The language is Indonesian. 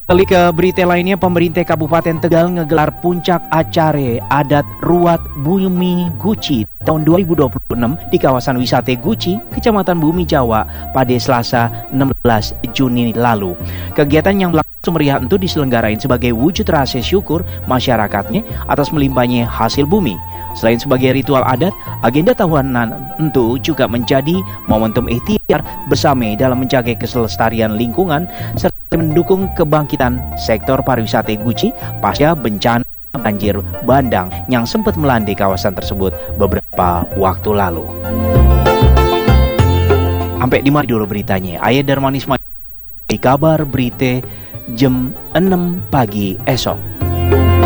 Kali ke berita lainnya, pemerintah Kabupaten Tegal ngegelar puncak acara adat Ruat Bumi Guci tahun 2026 di kawasan wisata Guci, Kecamatan Bumi Jawa pada Selasa 16 Juni lalu. Kegiatan yang berlangsung meriah itu diselenggarain sebagai wujud rasa syukur masyarakatnya atas melimpahnya hasil bumi. Selain sebagai ritual adat, agenda tahunan itu juga menjadi momentum ikhtiar bersama dalam menjaga kelestarian lingkungan serta mendukung kebangkitan sektor pariwisata Guci pasca bencana banjir bandang yang sempat melanda kawasan tersebut beberapa waktu lalu. Sampai di mana dulu beritanya? Ayah Darmanisme di kabar berita jam 6 pagi esok.